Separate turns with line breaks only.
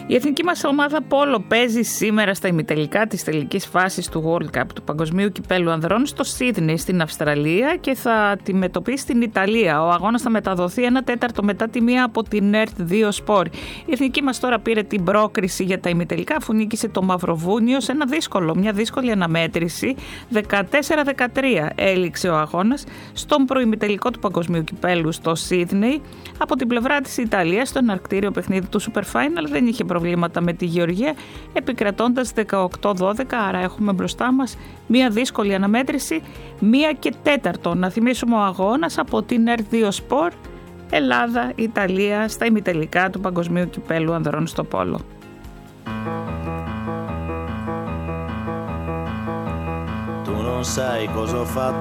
Η εθνική μας ομάδα πόλο παίζει σήμερα στα ημιτελικά της τελικής φάσης του World Cup του Παγκοσμίου Κυπέλλου Ανδρών στο Σίδνεϊ στην Αυστραλία και θα αντιμετωπίσει την Ιταλία. Ο αγώνας θα μεταδοθεί 1/4 μετά τη μία από την ΕΡΤ2 Sport. Η εθνική μας τώρα πήρε την πρόκριση για τα ημιτελικά αφού νίκησε το Μαυροβούνιο σε μια δύσκολη αναμέτρηση. 14-13 έληξε ο αγώνας στον προημιτελικό του Παγκοσμίου Κυπέλλου στο Σίδνεϊ. Από την πλευρά της Ιταλίας, στο εναρκτήριο παιχνίδι του Super Final δεν είχε προβλήματα με τη Γεωργία, επικρατώντας 18-12, άρα έχουμε μπροστά μας μια δύσκολη αναμέτρηση, 1/4. Να θυμίσουμε ο αγώνας από την ΕΡΤ2 Sport, Ελλάδα-Ιταλία στα ημιτελικά του Παγκοσμίου Κυπέλλου Ανδρών στο πόλο.
Tu non sai cosa ho fatto